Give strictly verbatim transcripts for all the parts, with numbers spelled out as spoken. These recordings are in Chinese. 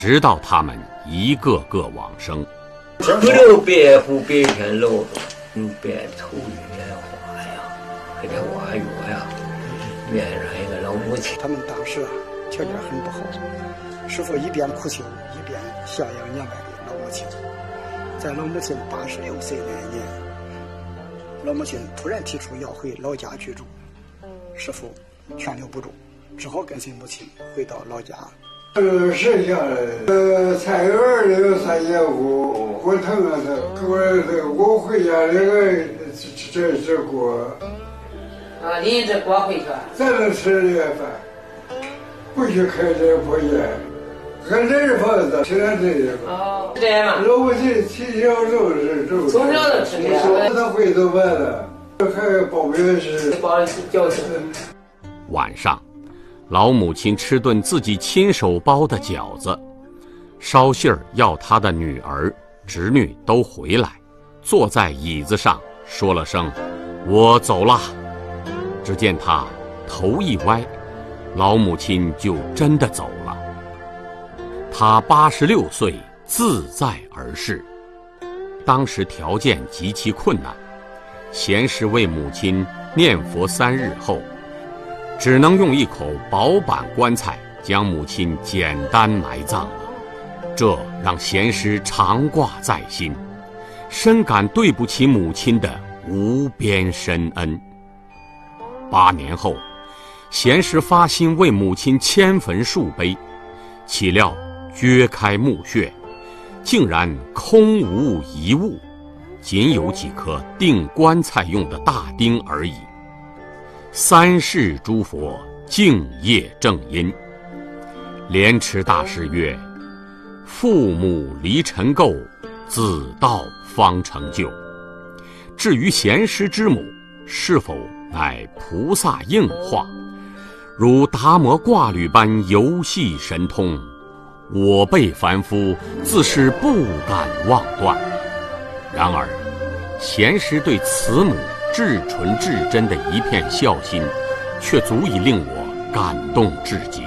直到他们一个个往生。 不留别湖别天楼，用别头月花呀，还得挖月呀，面上一个老母亲。 他们当时啊条件很不好，师父一边苦求，一边孝养年迈的老母亲。在老母亲八十六岁那一年，老母亲突然提出要回老家居住，师父劝留不住，只好跟随母亲回到老家。 呃，剩下来，呃，菜园里有三节骨，骨疼啊，他我这我回家这个这这锅。 啊，拎着锅回去。 咱能吃这个饭，不许开这破烟，俺这是房子吃点这个。 哦，这样嘛。 老母亲从小就是这。 从小就吃这个。 他会做饭的，还包面食。 包饺子。 晚上。老母亲吃顿自己亲手包的饺子，捎信儿要她的女儿、侄女都回来，坐在椅子上说了声“我走了”。只见她头一歪，老母亲就真的走了。她八十六岁，自在而逝。当时条件极其困难，贤师为母亲念佛三日后，只能用一口薄板棺材将母亲简单埋葬了，这让贤师常挂在心，深感对不起母亲的无边深恩。八年后，贤师发心为母亲迁坟树碑，岂料掘开墓穴，竟然空无一物，仅有几颗钉棺材用的大钉而已。三世诸佛敬业正因，莲池大师曰：“父母离尘垢，子道方成就。”至于贤师之母是否乃菩萨应化，如达摩挂履般游戏神通，我辈凡夫自是不敢妄断。然而，贤师对慈母至纯至真的一片孝心，却足以令我感动至极。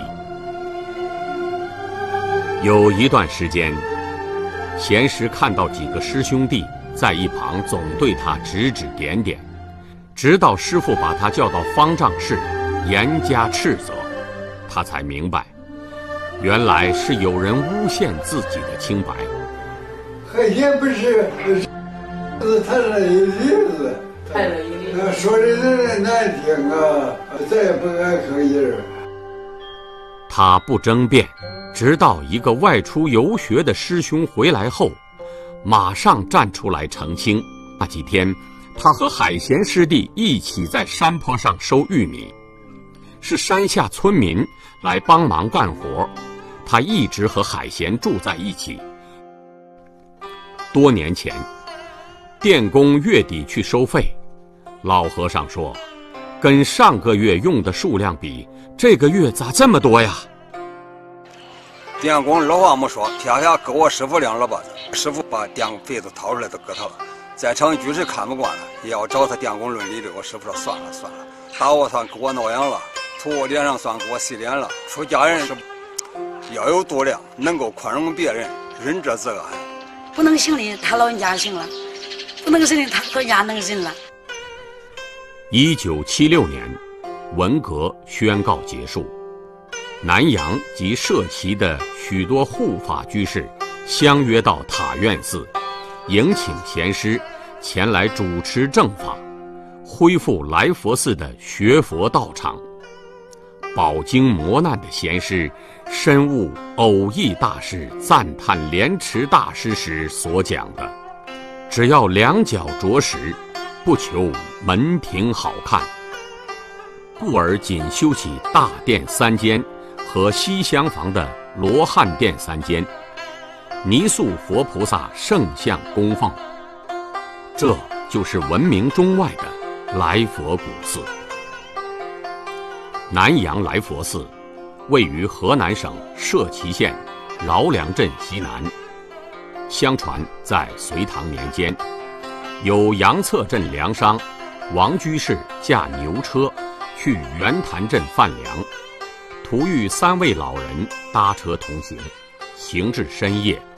有一段时间，贤师看到几个师兄弟在一旁总对他指指点点，直到师父把他叫到方丈室，严加斥责，他才明白，原来是有人诬陷自己的清白。 海鲜不是，是他的意思。那说的人难听啊，再也不敢吭音儿。 他不争辩，直到一个外出游学的师兄回来后，马上站出来澄清。那几天，他和海贤师弟一起在山坡上收玉米，是山下村民来帮忙干活，他一直和海贤住在一起。多年前，电工月底去收费，老和尚说，跟上个月用的数量比，这个月咋这么多呀？ 电工二话没说，撇下给我师傅两耳巴子，师傅把电费都掏出来都给他了。在场居士看不惯了，也要找他电工论理的。我师傅说算了算了，打我算给我挠痒了，吐我脸上算给我洗脸了。出家人是要有度量，能够宽容别人，仁者自安。 不能行的他老人家行了，不能行的他老人家能行了。 一九七六年，文革宣告结束，南阳及社旗的许多护法居士相约到塔院寺，迎请贤师前来主持正法，恢复来佛寺的学佛道场。饱经磨难的贤师深悟偶益大师赞叹莲池大师时所讲的，只要两脚着实，不求门庭好看，故而仅修起大殿三间和西厢房的罗汉殿三间，泥塑佛菩萨圣像供奉，这就是闻名中外的来佛古寺。南阳来佛寺位于河南省社旗县饶梁镇西南。相传在隋唐年间，有杨策镇粮商王居士驾牛车去袁潭镇贩粮，途遇三位老人搭车同行， 行至深夜，